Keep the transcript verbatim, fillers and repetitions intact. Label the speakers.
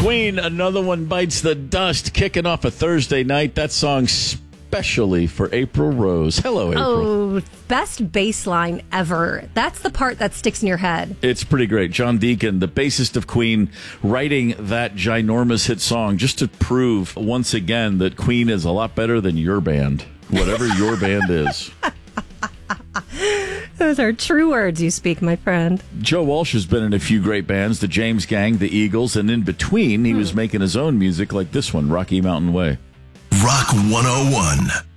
Speaker 1: Queen, Another One Bites the Dust, kicking off a Thursday night. That song specially for April Rose. Hello, April.
Speaker 2: Oh, best bass line ever. That's the part that sticks in your head.
Speaker 1: It's pretty great. John Deacon, the bassist of Queen, writing that ginormous hit song just to prove once again that Queen is a lot better than your band, whatever your band is.
Speaker 2: Those are true words you speak, my friend.
Speaker 1: Joe Walsh has been in a few great bands, the James Gang, the Eagles, and in between, he hmm. was making his own music like this one, Rocky Mountain Way.
Speaker 3: Rock one oh one.